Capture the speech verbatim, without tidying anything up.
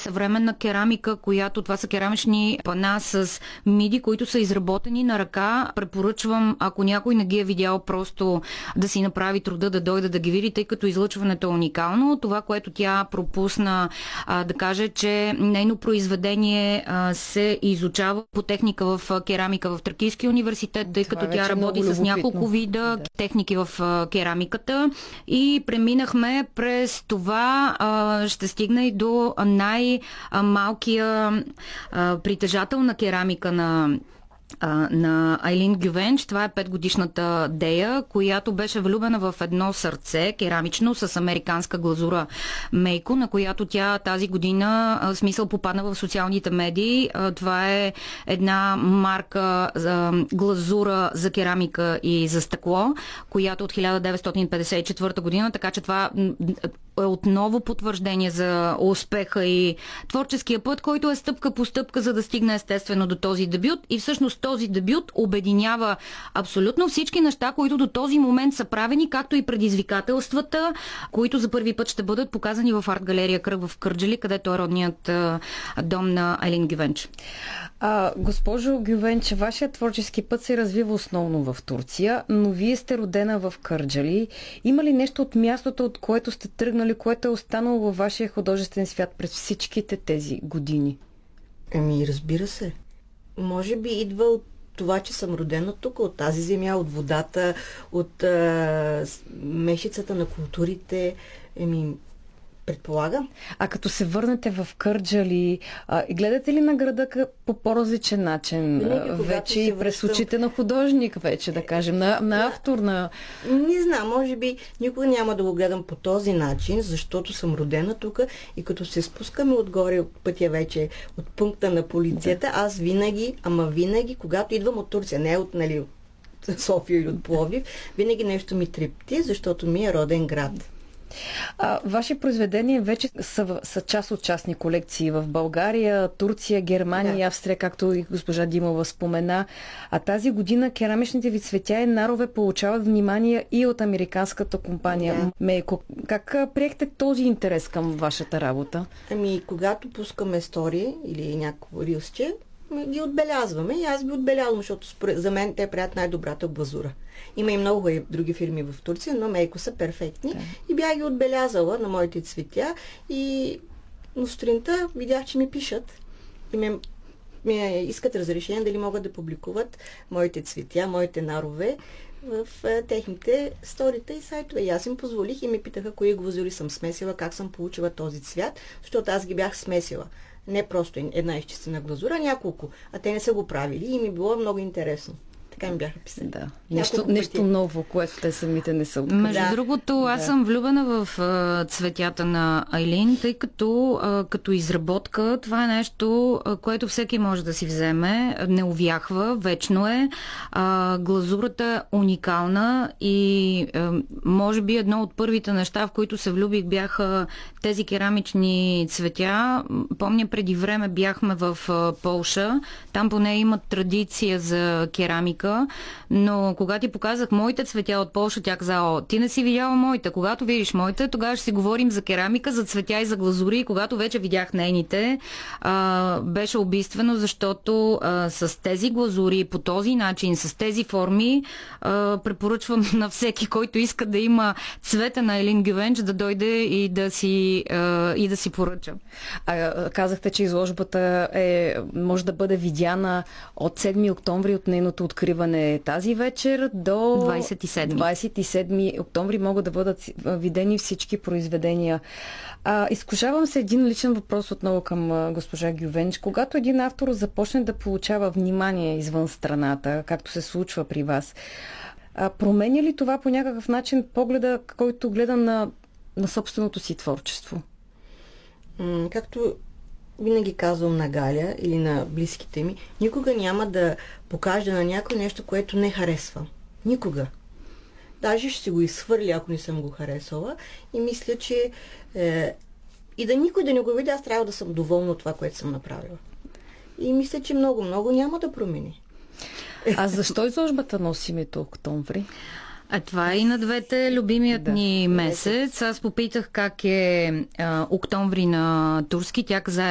съвременна керамика, която това са керамични пана с миди, които са изработени на ръка. Препоръчвам, ако някой не ги е видял, просто да си направи труда да дойде да ги види, тъй като излъчването е уникално. Това, което тя пропусна а, да каже, че нейно произведение а, се изучава по техника в керамика в Тракийския университет, тъй като тя работи с няколко вида да. техники в а, керамиката. И преминахме през това, а, ще стигна и до най-малкия а, притежател на керамика на на Айлин Гювенч. Това е петгодишната Дея, която беше влюбена в едно сърце, керамично, с американска глазура Мейко, на която тя тази година, в смисъл, попадна в социалните медии. Това е една марка за глазура за керамика и за стъкло, която от хиляда деветстотин петдесет и четвърта година, така че това е отново потвърждение за успеха и творческия път, който е стъпка по стъпка, за да стигне естествено до този дебют. И всъщност този дебют обединява абсолютно всички неща, които до този момент са правени, както и предизвикателствата, които за първи път ще бъдат показани в арт-галерия Кръг в Кърджали, където е родният дом на Айлин Гювенч. А, госпожо Гювенч, вашия творчески път се развива основно в Турция, но вие сте родена в Кърджали. Има ли нещо от мястото, от което сте тръгнали, което е останало във вашия художествен свят през всичките тези години? Ами, разбира се. Може би идва от това, че съм родена тук, от тази земя, от водата, от а, мешицата на културите. Еми, предполагам. А като се върнете в Кърджали, а, гледате ли на града по по-различен начин? Винаги, вече и през връщам... очите на художник, вече да кажем, на, на автор, на... Не знам, може би никога няма да го гледам по този начин, защото съм родена тук и като се спускаме отгоре от пътя вече, от пункта на полицията, да. Аз винаги, ама винаги, когато идвам от Турция, не от, нали, от София или от Пловдив, винаги нещо ми трепти, защото ми е роден град. А, ваши произведения вече са, са част от частни колекции в България, Турция, Германия, да. Австрия, както и госпожа Димова спомена. А тази година керамичните ви цветя и нарове получават внимание и от американската компания да. Мейко. Как приехте този интерес към вашата работа? Ами, когато пускаме стори или някакво рилсче, ги отбелязваме и аз ги отбелязвам, защото за мен те правят най-добрата глазура. Има и много и други фирми в Турция, но Мейко са перфектни. Okay. И бях ги отбелязала на моите цветя и но сутринта видях, че ми пишат и ме, ме искат разрешение дали могат да публикуват моите цветя, моите нарове в е, техните сторита и сайтове. И аз им позволих и ме питаха кои глазури съм смесила, как съм получила този цвят, защото аз ги бях смесила. Не просто една изчистена глазура, няколко. А те не са го правили и ми било много интересно. Така ми бяха писали. Да. Нещо, нещо ново, което те самите не са открили. Между да. другото, аз да. съм влюбена в а, цветята на Айлин, тъй като а, като изработка това е нещо, а, което всеки може да си вземе. Не увяхва, вечно е. А, глазурата е уникална и а, може би едно от първите неща, в които се влюбих, бяха тези керамични цветя. Помня, преди време бяхме в а, Полша. Там поне имат традиция за керамика, но когато ти показах моите цветя от Полша, тя каза: о, ти не си видяла моите. Когато видиш моите, тогава ще си говорим за керамика, за цветя и за глазури. И когато вече видях нейните, а, беше убийствено, защото а, с тези глазури, по този начин, с тези форми, а, препоръчвам на всеки, който иска да има цвета на Айлин Гювенч, да дойде и да си, а, и да си поръча. А, казахте, че изложбата е, може да бъде видяна от седми октомври, от нейното откриване тази вечер до двадесет и седми. двадесет и седми октомври могат да бъдат видени всички произведения. А, изкушавам се един личен въпрос отново към госпожа Гювенч. Когато един автор започне да получава внимание извън страната, както се случва при вас, а, променя ли това по някакъв начин погледа, който гледа на, на собственото си творчество? М- както винаги казвам на Галя или на близките ми, никога няма да покажа на някой нещо, което не харесва. Никога. Даже ще си го изхвърля, ако не съм го харесала. И мисля, че е, и да никой да не го види, аз трябва да съм доволна от това, което съм направила. И мисля, че много-много няма да промени. А защо изложбата носи името октомври? А това е и на двете любимият да, ни месец. Аз попитах как е а, октомври на турски. Тя каза